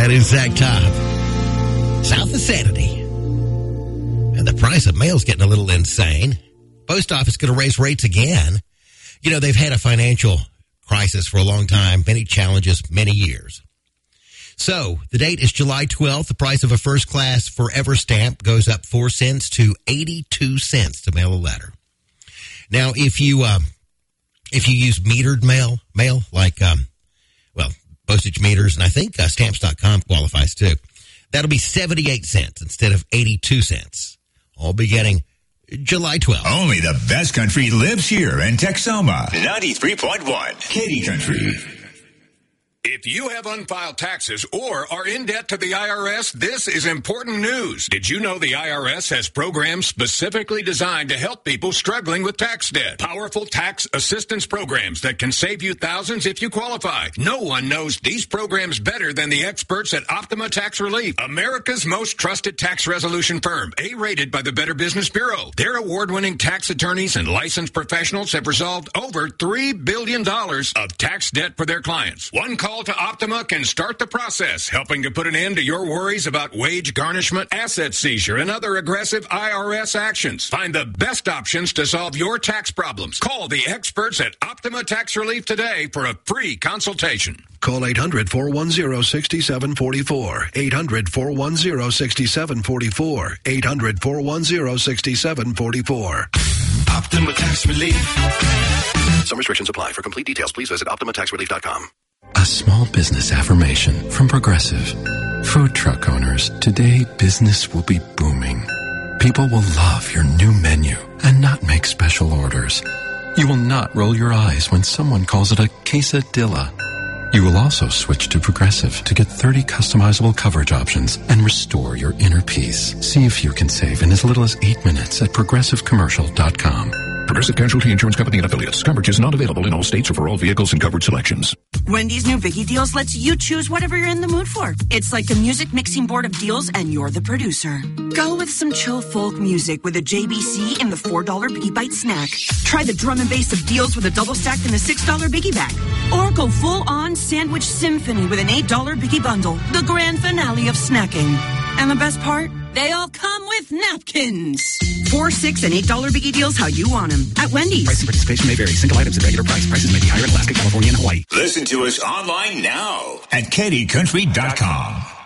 That is Zach Top. South of Sanity. And the price of mail's getting a little insane. Post office going to raise rates again. You know, they've had a financial crisis for a long time, many challenges, many years. So the date is July 12th. The price of a first-class Forever stamp goes up 4 cents to 82 cents to mail a letter. Now, if you use metered mail like, postage meters, and I think stamps.com qualifies too, that'll be 78 cents instead of 82 cents, all beginning July 12th. Only the best country lives here in Texoma. 93.1 Katy Country. If you have unfiled taxes or are in debt to the IRS, this is important news. Did you know the IRS has programs specifically designed to help people struggling with tax debt? Powerful tax assistance programs that can save you thousands if you qualify. No one knows these programs better than the experts at Optima Tax Relief, America's most trusted tax resolution firm, A-rated by the Better Business Bureau. Their award-winning tax attorneys and licensed professionals have resolved over $3 billion of tax debt for their clients. One call to Optima can start the process, helping to put an end to your worries about wage garnishment, asset seizure, and other aggressive IRS actions. Find the best options to solve your tax problems. Call the experts at Optima Tax Relief today for a free consultation. Call 800-410-6744. 800-410-6744. 800-410-6744. Optima Tax Relief. Some restrictions apply. For complete details, please visit OptimaTaxRelief.com. A small business affirmation from Progressive. Food truck owners, today business will be booming. People will love your new menu and not make special orders. You will not roll your eyes when someone calls it a quesadilla. You will also switch to Progressive to get 30 customizable coverage options and restore your inner peace. See if you can save in as little as 8 minutes at ProgressiveCommercial.com. Progressive Casualty Insurance Company and Affiliates. Coverage is not available in all states or for all vehicles and coverage selections. Wendy's new Biggie Deals lets you choose whatever you're in the mood for. It's like a music mixing board of deals, and you're the producer. Go with some chill folk music with a JBC in the $4 Biggie Bite snack. Try the drum and bass of deals with a double stacked in the $6 Biggie Bag. Or go full-on sandwich symphony with an $8 Biggie Bundle. The grand finale of snacking. And the best part? They all come with napkins. $4, $6, and $8 Biggie Deals how you want them. At Wendy's. Price and participation may vary. Single items at regular price. Prices may be higher in Alaska, California, and Hawaii. Listen to us online now at KatyCountry.com.